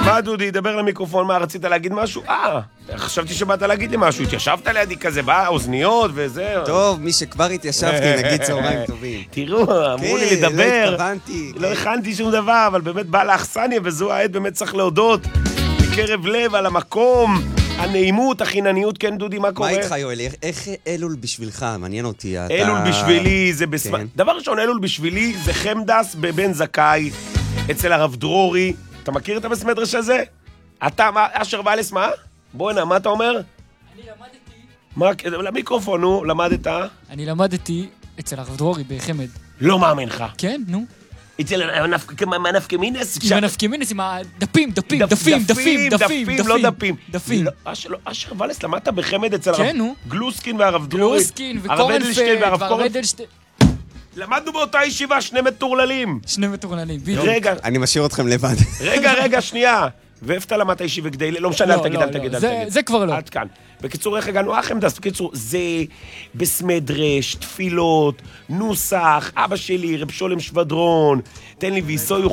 מה דודי, דבר למיקרופון, מה רצית להגיד משהו? חשבתי שבאת להגיד לי משהו, התיישבת לידי כזה, אוזניות וזה. טוב, מי שכבר התיישבתי, נגיד צהריים טובים. תראו, אמרו לי לדבר. לא התכוונתי. לא הכנתי שום דבר, אבל באמת בא לאכסניה, וזו העת באמת צריך להודות מקרב לב על המקום, הנעימות, החינניות. כן דודי, מה קורה? מה איתך יואל? איך אלול בשבילך? מעניין אותי. אלול בשבילי זה דבר ראשון, אלול בשבילי זה חמדס בבן זכאי אצל הרב דרורי. אתה מכיר את המסמדרש הזה? אתה, אשר ואלס, מה? בוא'נה, מה אתה אומר? אני למדתי... למיקרופון, נו, למדת? אני למדתי אצל הרב דרורי בחמד. לא מאמין לך. כן, נו. אצל הנפקמינס? עם הנפקמינס, עם הדפים, דפים. לא דפים. דפים. אשר ואלס, למדת בחמד אצל הרב... כן, נו. גלוסקין והרב דרורי. גלוסקין וקורנפלד והרב אדלשטיין. למדנו באותה ישיבה שני מטורללים. שני מטורללים, בדיוק. רגע. אני משאיר אתכם לבד. רגע, שנייה. ואיפה למדת ישיבה כדי... לא משנה, אל תגיד. זה כבר לא. עד כאן. בקיצור, איך הגענו? חמדס, בקיצור, זה בסמדרש, תפילות, נוסח, אבא שלי, רב שולם שבדרון, תן לי ויסוי